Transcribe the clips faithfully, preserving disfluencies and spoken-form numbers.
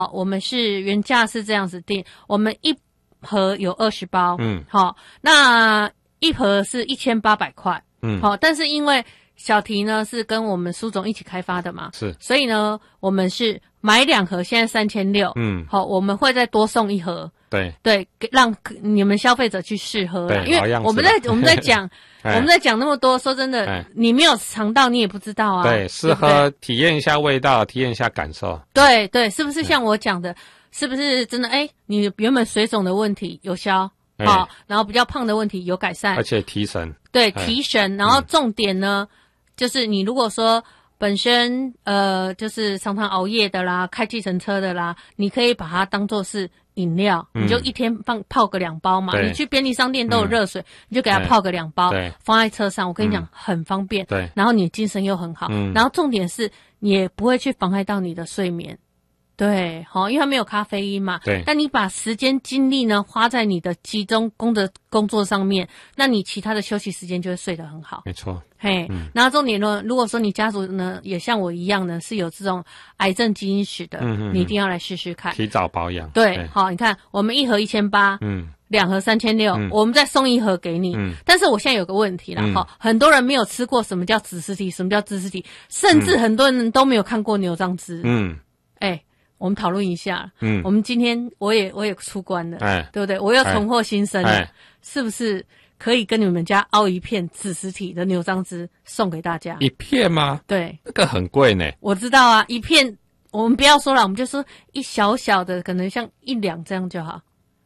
我们是原价是这样子定，我们一盒有二十包，嗯，好，那一盒是一千八百块，嗯，好，但是因为小提呢是跟我们苏总一起开发的嘛，是，所以呢我们是买两盒，现在三千六，嗯，好，我们会再多送一盒，对对，让你们消费者去试喝啦，因为我们在我们在讲。我们在讲那么多，说真的，哎、你没有尝到，你也不知道啊。对， 试喝体验一下味道，体验一下感受。 对对，是不是像我讲的，是不是真的？哎，你原本水肿的问题有消，好、哦，然后比较胖的问题有改善， 而且提神。 对，提神。然后重点呢，嗯、就是你如果说本身呃，就是常常熬夜的啦，开计程车的啦，你可以把它当作是。饮料，你就一天放泡个两包嘛。你去便利商店都有热水，嗯、你就给它泡个两包，放在车上。我跟你讲，嗯、很方便。对，然后你精神又很好。嗯，然后重点是，你也不会去妨害到你的睡眠。对，好，因为它没有咖啡因嘛。对。但你把时间精力呢花在你的集中工的工作上面，那你其他的休息时间就会睡得很好。 没错。 嘿，嗯、然后重点呢，如果说你家族呢也像我一样呢是有这种癌症基因史的，嗯嗯，你一定要来试试看。 提早保养。 对，好，你看我们一盒一千八，嗯，两盒三千六，我们再送一盒给你。嗯，但是我现在有个问题啦，哈、嗯，很多人没有吃过什么叫子实体，什么叫芝士体，甚至很多人都没有看过牛樟芝。嗯，哎、欸。我们讨论一下，嗯，我们今天我也我也出关了，哎，对不对？我又重获新生了，哎、是不是可以跟你们家凹一片子实体的牛樟芝送给大家？ 一片吗？ 对， 那个很贵呢。 我知道啊，一片我们不要说了，我们就说一小小的，可能像一两这样就好。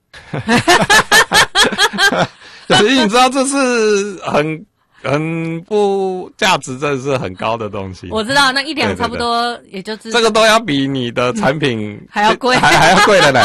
可是你知道这是很。很不价值，真的是很高的东西。 我知道，那一两差不多，对对对也就是这个都要比你的产品、嗯、 还要贵， 还还要贵的呢。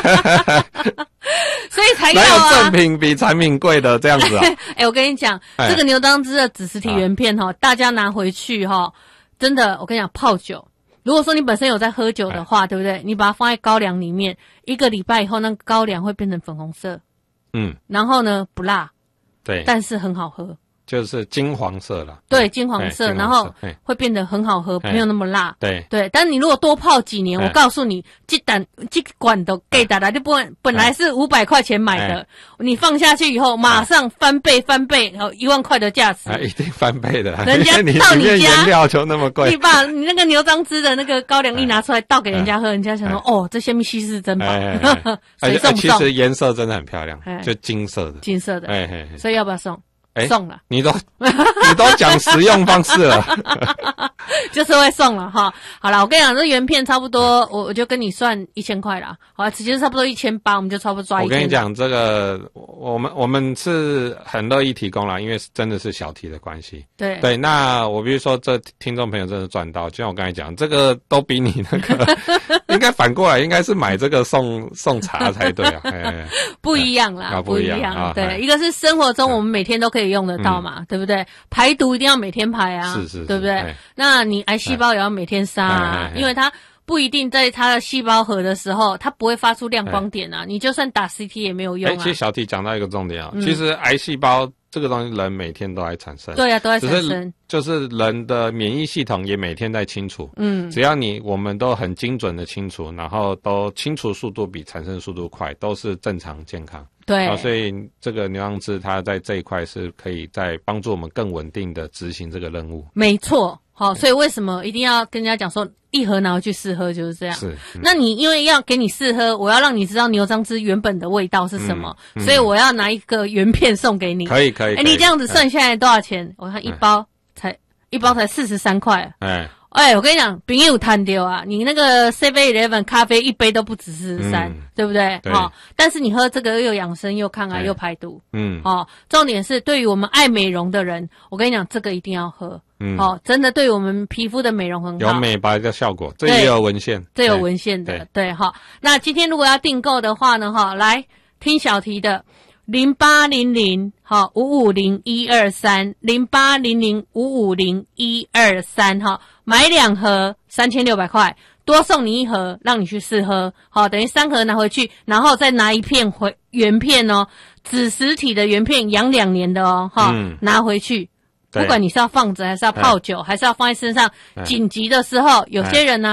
所以才要啊！ 哪有正品比产品贵的这样子啊？ 哎、欸，我跟你讲，这个牛樟芝的子实体原片哈，大家拿回去哈，真的，我跟你讲，泡酒。如果说你本身有在喝酒的话，对不对？你把它放在高粱里面，一个礼拜以后，那个高粱会变成粉红色。嗯，然后呢，不辣，对，但是很好喝。 就是金黄色了， 对，金黄色，然后会变得很好喝，没有那么辣。对对，但是你如果多泡几年，我告诉你，这胆这罐都给大家就不本来是五百块钱买的，你放下去以后，马上翻倍翻倍，然后一万块的价值， 一定翻倍的。 人家到你家原料就那么贵， 你把你那个牛樟芝的那个高粱一拿出来倒给人家喝，人家想说哦，这虾米稀世珍宝，所以送不送？ 其实颜色真的很漂亮，就金色的， 金色的，所以要不要送？欸、送了， 你都你都讲实用方式了， 就是会送了哈。好了，我跟你讲，这原片差不多，我我就跟你算一千块啦。好啦，直接差不多一千八，我们就差不多抓一千。 我跟你讲，这个我们我们是很乐意提供啦，因为真的是小题的关系。对对，那我比如说这听众朋友真的赚到，就像我刚才讲，这个都比你那个应该反过来，应该是买这个送送茶才对啊。 不一样啦，不一样。啊、对，一个是生活中我们每天都可以用得到嘛，嗯、对不对？排毒一定要每天排啊，是 是, 是，对不对？那你癌细胞也要每天杀啊，因为它不一定在它的细胞核的时候，它不会发出亮光点啊。你就算打 C T 也没有用啊。 其实小T讲到一个重点啊，嗯、其实癌细胞这个东西人每天都在产生， 对啊，都在产生， 就是人的免疫系统也每天在清除。嗯，只要你我们都很精准的清除，然后都清除速度比产生速度快，都是正常健康。对、哦，所以这个牛樟芝它在这一块是可以在帮助我们更稳定的执行这个任务。 没错，好、哦，所以为什么一定要跟人家讲说一盒拿回去试喝就是这样？是，嗯、那你因为要给你试喝，我要让你知道牛樟芝原本的味道是什么，嗯嗯、所以我要拿一个原片送给你。 可以可以， 哎，你这样子算下来多少钱？我看一包才、哎、一包才四十三块。哎。哎，我跟你讲，朋友贪丢啊！你那个 seven eleven 咖啡一杯都不止四十三，对不对？对哦，但是你喝这个又养生又抗癌又排毒，嗯，哦，重点是对于我们爱美容的人，我跟你讲，这个一定要喝，嗯，哦，真的对我们皮肤的美容很好， 有美白的效果，这也有文献， 这有文献的，对哈、哦。那今天如果要订购的话呢，哈、哦，来听小题的。零八零零好五五零一二三零八零零五五零一二三哈，买两盒三千六百块，多送你一盒，让你去试喝，好，等于三盒拿回去，然后再拿一片回原片哦，子实体的原片养两年的哦，哈、嗯，拿回去，不管你是要放着还是要泡酒，还是要放在身上，紧急的时候，有些人呢。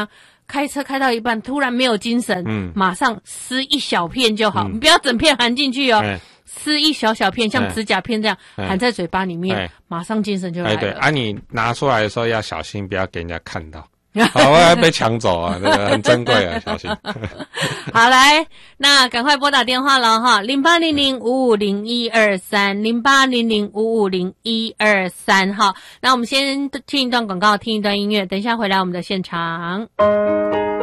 开车开到一半突然没有精神，嗯，马上撕一小片就好，嗯、你不要整片含进去哦。欸撕一小小片，像指甲片这样、欸、含在嘴巴里面，欸、马上精神就来了。欸、 对啊，你拿出来的时候要小心，不要给人家看到，好，我要被抢走啊，这个很珍贵啊，小心。 好，来，那赶快拨打电话了哈，零八零零五五零一二三，零八零零五五零一二三哈。那我们先听一段广告，听一段音乐，等一下回来我们的现场。